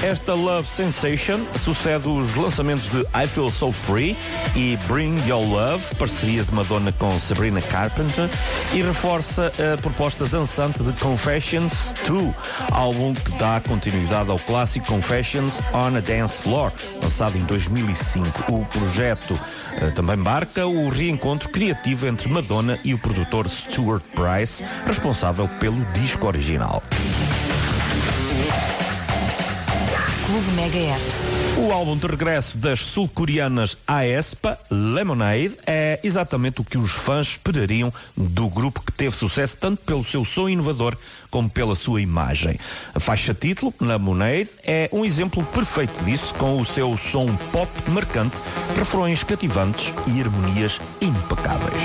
Esta Love Sensation sucede os lançamentos de I Feel So Free e Bring Your Love, parceria de Madonna com Sabrina Carpenter, e reforça a proposta dançante de Confessions 2, álbum que dá continuidade ao clássico Confessions on a Dance Floor, lançado em 2005. O projeto também marca o reencontro criativo entre Madonna e o produtor Stuart Price, responsável pelo disco original. Clube Megahertz. O álbum de regresso das sul-coreanas aespa, Lemonade, é exatamente o que os fãs esperariam do grupo que teve sucesso tanto pelo seu som inovador como pela sua imagem. A faixa título, Lemonade, é um exemplo perfeito disso, com o seu som pop marcante, refrões cativantes e harmonias impecáveis.